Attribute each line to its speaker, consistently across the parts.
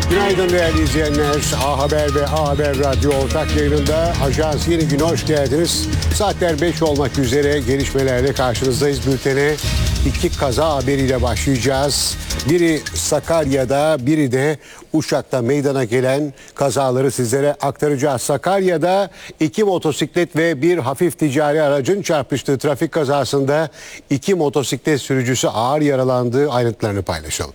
Speaker 1: Günaydın değerli izleyenler. A Haber ve A Haber Radyo ortak yayınında Ajans Yeni Gün'e hoş geldiniz. Saatler 5 olmak üzere gelişmelerle karşınızdayız. Bültene 2 kaza haberiyle başlayacağız. Biri Sakarya'da, biri de Uşak'ta meydana gelen kazaları sizlere aktaracağız. Sakarya'da 2 motosiklet ve bir hafif ticari aracın çarpıştığı trafik kazasında 2 motosiklet sürücüsü ağır yaralandı. Ayrıntılarını paylaşalım.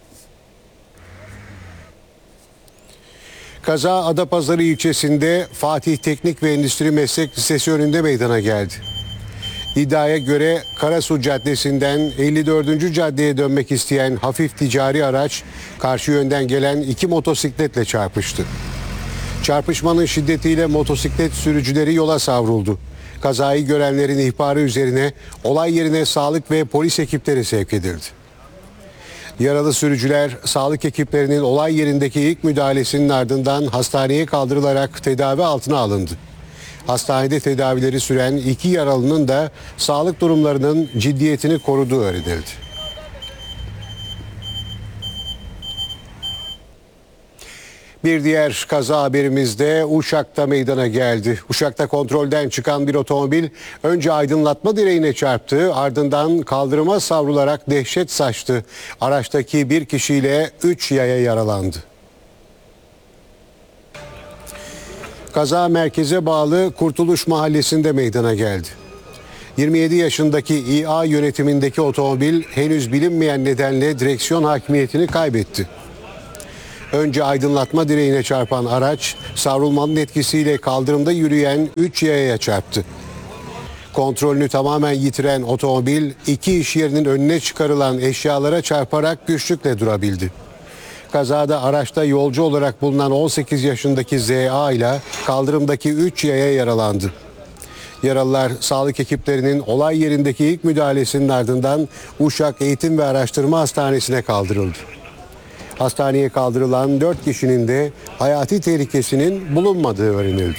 Speaker 1: Kaza Adapazarı ilçesinde Fatih Teknik ve Endüstri Meslek Lisesi önünde meydana geldi. İddiaya göre Karasu Caddesi'nden 54. caddeye dönmek isteyen hafif ticari araç karşı yönden gelen 2 motosikletle çarpıştı. Çarpışmanın şiddetiyle motosiklet sürücüleri yola savruldu. Kazayı görenlerin ihbarı üzerine olay yerine sağlık ve polis ekipleri sevk edildi. Yaralı sürücüler sağlık ekiplerinin olay yerindeki ilk müdahalesinin ardından hastaneye kaldırılarak tedavi altına alındı. Hastanede tedavileri süren 2 yaralının da sağlık durumlarının ciddiyetini koruduğu öğrenildi. Bir diğer kaza haberimizde Uşak'ta meydana geldi. Uşak'ta kontrolden çıkan bir otomobil önce aydınlatma direğine çarptı, ardından kaldırıma savrularak dehşet saçtı. Araçtaki bir kişiyle 3 yaya yaralandı. Kaza merkeze bağlı Kurtuluş Mahallesi'nde meydana geldi. 27 yaşındaki İA yönetimindeki otomobil henüz bilinmeyen nedenle direksiyon hakimiyetini kaybetti. Önce aydınlatma direğine çarpan araç savrulmanın etkisiyle kaldırımda yürüyen 3 yayaya çarptı. Kontrolünü tamamen yitiren otomobil 2 iş yerinin önüne çıkarılan eşyalara çarparak güçlükle durabildi. Kazada araçta yolcu olarak bulunan 18 yaşındaki ZA ile kaldırımdaki 3 yaya yaralandı. Yaralılar sağlık ekiplerinin olay yerindeki ilk müdahalesinin ardından Uşak Eğitim ve Araştırma Hastanesi'ne kaldırıldı. Hastaneye kaldırılan 4 kişinin de hayati tehlikesinin bulunmadığı öğrenildi.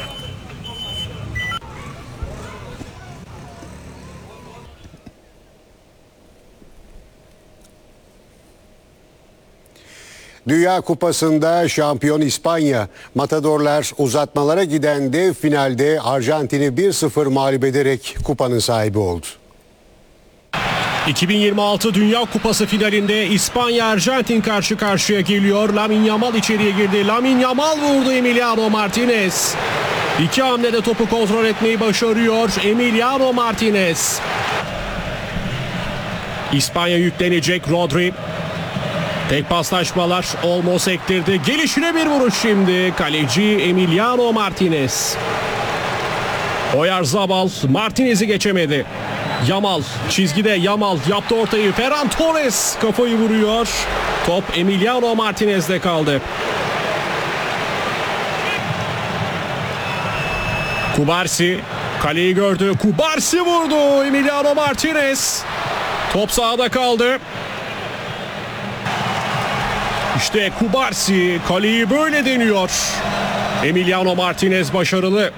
Speaker 1: Dünya Kupası'nda şampiyon İspanya, Matadorlar uzatmalara giden dev finalde Arjantin'i 1-0 mağlup ederek kupanın sahibi oldu.
Speaker 2: 2026 Dünya Kupası finalinde İspanya-Arjantin karşı karşıya geliyor. Lamine Yamal içeriye girdi. Lamine Yamal vurdu Emiliano Martinez. 2 hamlede topu kontrol etmeyi başarıyor Emiliano Martinez. İspanya yüklenecek Rodri. Tek paslaşmalar Olmo sektirdi. Gelişine bir vuruş şimdi. Kaleci Emiliano Martinez. Oyarzabal Martinez'i geçemedi. Yamal çizgide, Yamal yaptı ortayı. Ferran Torres kafayı vuruyor. Top Emiliano Martinez'de kaldı. Kubarsi kaleyi gördü. Kubarsi vurdu. Emiliano Martinez. Top sahada kaldı. İşte Kubarsi kaleyi böyle deniyor. Emiliano Martinez başarılı.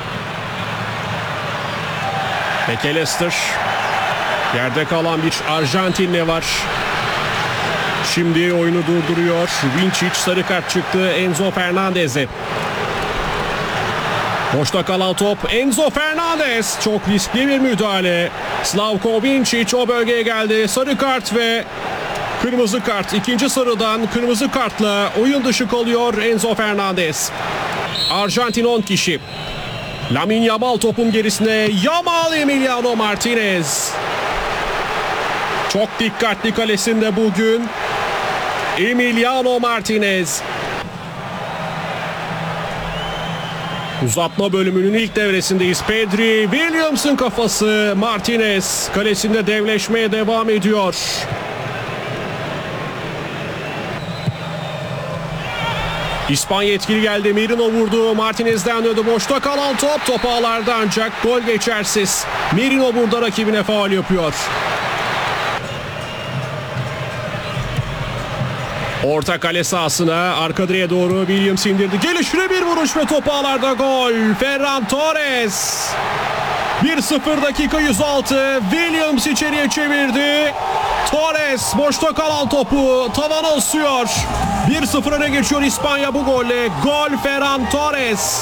Speaker 2: McAllister. Yerde kalan bir Arjantinli var. Şimdi oyunu durduruyor. Vinčić sarı kart çıktı Enzo Fernandez'e. Boşta kalan top Enzo Fernandez. Çok riskli bir müdahale. Slavko Vinčić o bölgeye geldi. Sarı kart ve kırmızı kart. İkinci sarıdan kırmızı kartla oyun dışı kalıyor Enzo Fernandez. Arjantin 10 kişi. Lamine Yamal topun gerisine. Yamal Emiliano Martinez. Çok dikkatli kalesinde bugün Emiliano Martinez. Uzatma bölümünün ilk devresindeyiz. Pedri, Williams'ın kafası. Martinez kalesinde devleşmeye devam ediyor. İspanya etkili geldi. Merino vurdu. Martinez'den döndü. Boşta kalan top ağlarda ancak gol geçersiz. Merino burada rakibine faul yapıyor. Orta kale sahasına arka direğe doğru Williams indirdi. Gelişine bir vuruş ve top ağlarda gol. Ferran Torres. 1-0 dakika 106. Williams içeriye çevirdi. Torres boşta kalan topu tavana ısıyor. 1-0 öne geçiyor İspanya bu golle. Gol Ferran Torres.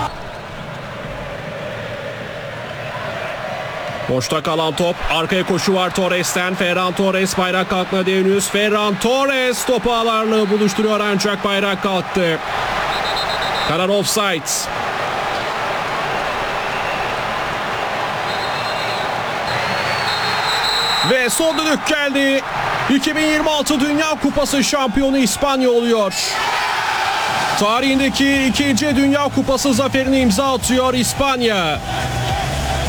Speaker 2: Boşta kalan top. Arkaya koşu var Torres'ten. Ferran Torres bayrak kalkmadı henüz. Ferran Torres topu ağlarla buluşturuyor ancak bayrak kalktı. Karar offside. Ve son düdük geldi. 2026 Dünya Kupası şampiyonu İspanya oluyor. Tarihindeki ikinci Dünya Kupası zaferini imza atıyor İspanya.